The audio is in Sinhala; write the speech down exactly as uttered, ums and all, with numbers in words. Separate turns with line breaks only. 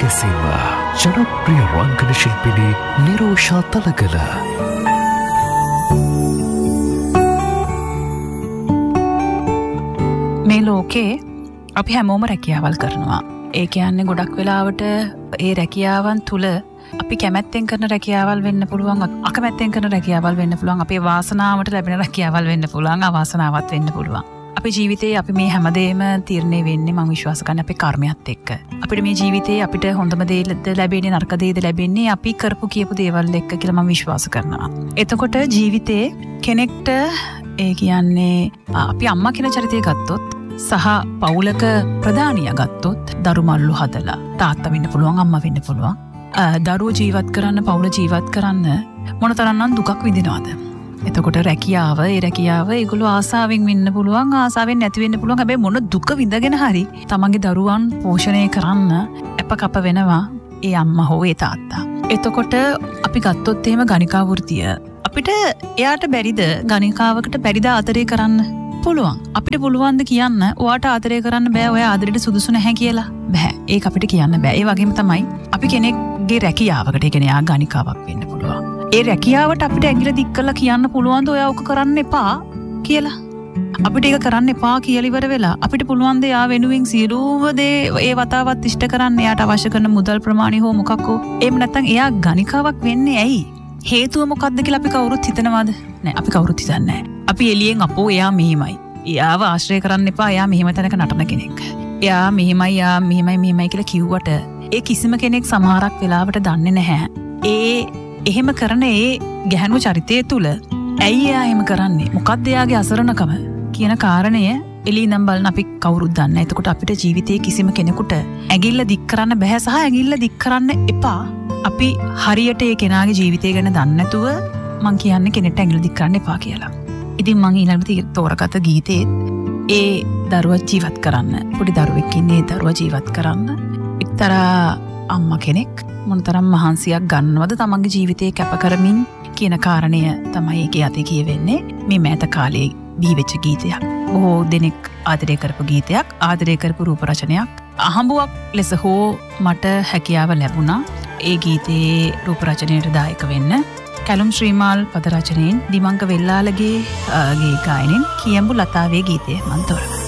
එලෙසින්ම ජනප්‍රිය රංගන ශිල්පිනී නිරෝෂා තලගල
මේ ලෝකේ අපි හැමෝම රැකියාවල් කරනවා. ඒ කියන්නේ ගොඩක් වෙලාවට ඒ රැකියාවන් තුල අපි කැමැත්තෙන් කරන රැකියාවල් වෙන්න පුළුවන්, අකමැත්තෙන් කරන රැකියාවල් වෙන්න පුළුවන්, අපේ වාසනාවට ලැබෙන රැකියාවල් වෙන්න පුළුවන්, අවාසනාවක් වෙන්න පුළුවන්. අපේ ජීවිතේ අපි මේ හැමදේම තීරණය වෙන්නේ මම විශ්වාස කරන්නේ අපේ කර්මයත් එක්ක. අපිට මේ ජීවිතේ අපිට හොඳම දේද ලැබෙන්නේ නරක දේද ලැබෙන්නේ අපි කරපු කියපු දේවල් එක්ක කියලා මම විශ්වාස කරනවා. එතකොට ජීවිතේ කෙනෙක්ට ඒ කියන්නේ අපි අම්මා කියන චරිතය ගත්තොත් සහ පවුලක ප්‍රධානියා ගත්තොත් දරුමල්ලු හදලා තාත්තා වෙන්න පුළුවන්, අම්මා වෙන්න පුළුවන්. දරුවෝ ජීවත් කරන්න, පවුල ජීවත් කරන්න මොනතරම්නම් දුකක් විඳිනවද? එතකොට රැකියාව, ඒ රැකියාව ඒගොල්ලෝ ආසාවෙන් වෙන්න පුළුවන්, ආසාවෙන් නැති වෙන්න පුළුවන්. හැබැයි මොන දුක විඳගෙන හරි තමන්ගේ දරුවන් පෝෂණය කරන්න අප කප වෙනවා ඒ අම්මා හෝ ඒ තාත්තා. එතකොට අපි ගත්තොත් එහෙම ගණිකා වෘත්තිය අපිට එයාට බැරිද ගණිකාවකට බැරිද ආදරය කරන්න? පුළුවන්. අපිට පුළුවන්ද කියන්න ඔයාට ආදරය කරන්න බෑ, ඔයා ආදරයට සුදුසු නැහැ කියලා? බෑ. ඒක අපිට කියන්න බෑ. ඒ වගේම තමයි අපි කෙනෙක්ගේ රැකියාවකට, ඒ කියන්නේ ආ ගණිකාවක් වෙන්න පුළුවන්. ඒ රැකියාවට අපිට ඇඟිලි දික් කරලා කියන්න පුළුවන්ද ඔයා ඔක කරන්න එපා කියලා? අපිට ඒක කරන්න එපා කියලා ඉවර වෙලා අපිට පුළුවන් ද යා වෙනුවෙන් සියලුම දේ ඒ වතාවත් ඉෂ්ට කරන්න, එයාට අවශ්‍ය කරන මුදල් ප්‍රමාණය හෝ මොකක් හෝ. එහෙම නැත්නම් එයා ගණිකාවක් වෙන්නේ ඇයි? හේතුව මොකක්ද කියලා අපි කවුරුත් හිතනවද? නෑ, අපි කවුරුත් හිතන්නේ නෑ. අපි එළියෙන් අපෝ එයා මෙහිමයි, එයාව ආශ්‍රය කරන්න එපා, එයා මෙහිම තැනක නටන කෙනෙක්, එයා මෙහිමයි, එයා මෙහිමයි මෙහිමයි කියලා කිව්වට ඒ කිසිම කෙනෙක් සමහරක් වෙලාවට දන්නේ නැහැ ඒ එහෙම කරන ඒ ගැහැණු චරිතය තුල ඇයි එයා එහෙම කරන්නේ, මොකක්ද එයාගේ අසරණකම කියන කාරණය එළිය ඉඳන් බලන අපි කවුරුත් දන්නේ නැහැ. එතකොට අපිට ජීවිතයේ කිසිම කෙනෙකුට ඇඟිල්ල දික් කරන්න බෑ, සහ ඇඟිල්ල දික් කරන්න එපා. අපි හරියට ඒ කෙනාගේ ජීවිතය ගැන දන්නේ නැතුව මං කියන්නේ කෙනෙක්ට ඇඟිල්ල දික් කරන්න එපා කියලා. ඉතින් මං ඊළඟට තෝරගත ගීතේ ඒ දරුවා ජීවත් කරන්න, පොඩි දරුවෙක් ඉන්නේ දරුවා ජීවත් කරන්න එක්තරා අම්මා කෙනෙක් මොනතරම් මහන්සියක් ගන්නවද තමන්ගේ ජීවිතේ කැප කරමින් කියන කාරණය තමයි ඒකේ අතේ කියවෙන්නේ. මේ මෑත කාලේ බිහිවෙච්ච ගීතයක්. බොහෝ දෙනෙක් ආදරය කරපු ගීතයක්, ආදරය කරපු රූප රචනයක්. අහඹුවක් ලෙස හෝ මට හැකියාව ලැබුණා ඒ ගීතේ රූප රචනයට දායක වෙන්න. කැලුම් ශ්‍රීමාල් පද රචනයෙන් දිමංග වෙල්ලාලගේ ගේ ගායනෙන් කියඹු ලතාවේ ගීතය මන් තෝරගන්නවා.